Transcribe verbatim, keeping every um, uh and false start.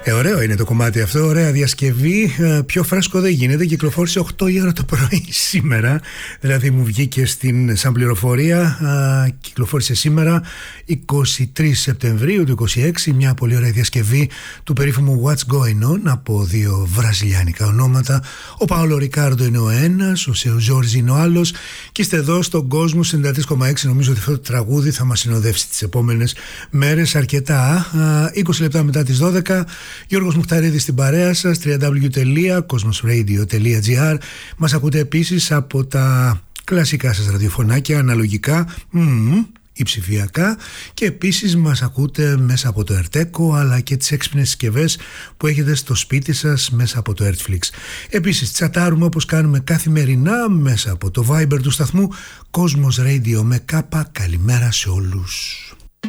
Ε, ωραίο είναι το κομμάτι αυτό, ωραία διασκευή, ε, πιο φρέσκο δεν γίνεται. Κυκλοφόρησε οκτώ η ώρα το πρωί σήμερα, δηλαδή μου βγήκε στην, σαν πληροφορία, ε, κυκλοφόρησε σήμερα εικοστή τρίτη Σεπτεμβρίου του είκοσι έξι, μια πολύ ωραία διασκευή του περίφημου What's Going On από δύο βραζιλιάνικα ονόματα. Ο Παόλο Ρικάρντο είναι ο ένας, ο Σεο Ζόρζι είναι ο άλλος, και είστε εδώ στον κόσμο ενενήντα τρία κόμμα έξι. Νομίζω ότι αυτό το τραγούδι θα μας συνοδεύσει τις επόμενες μέρες αρκετά. ε, είκοσι λεπτά μετά τις δώδεκα. Γιώργος Μουχταρίδης στην παρέα σας, double-u double-u double-u τελεία cosmos radio τελεία gr. Μας ακούτε επίσης από τα κλασικά σας ραδιοφωνάκια, αναλογικά mm, ή ψηφιακά, και επίσης μας ακούτε μέσα από το Ερτέκο, αλλά και τις έξυπνες συσκευές που έχετε στο σπίτι σας μέσα από το Ertflix. Επίσης τσατάρουμε όπως κάνουμε καθημερινά μέσα από το Viber του σταθμού Cosmos Radio με κάπα. Καλημέρα σε όλους.